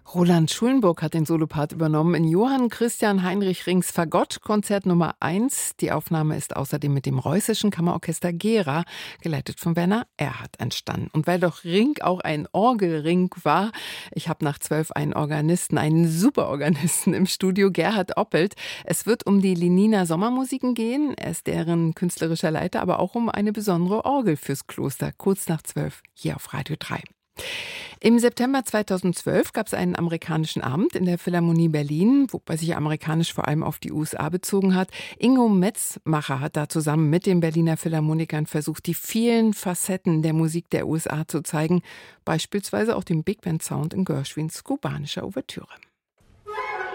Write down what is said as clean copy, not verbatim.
Roland Schulenburg hat den Solopart übernommen in Johann Christian Heinrich Rinks Fagott-Konzert Nummer 1. Die Aufnahme ist außerdem mit dem Preußischen Kammerorchester Gera, geleitet von Werner Erhardt, entstanden. Und weil doch Rink auch ein Orgelring war, ich habe nach 12 einen Organisten, einen Superorganisten im Studio, Gerhard Oppelt. Es wird um die Leniner Sommermusiken gehen, er ist deren künstlerischer Leiter, aber auch um eine besondere Orgel fürs Kloster, kurz nach 12 hier auf Radio 3. Im September 2012 gab es einen amerikanischen Abend in der Philharmonie Berlin, wobei sich amerikanisch vor allem auf die USA bezogen hat. Ingo Metzmacher hat da zusammen mit den Berliner Philharmonikern versucht, die vielen Facetten der Musik der USA zu zeigen, beispielsweise auch den Big Band Sound in Gershwins kubanischer Ouvertüre.